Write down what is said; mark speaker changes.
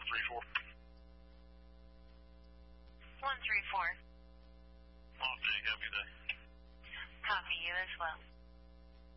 Speaker 1: 134.
Speaker 2: 134.
Speaker 1: Off day, have a good day.
Speaker 2: Copy you as well.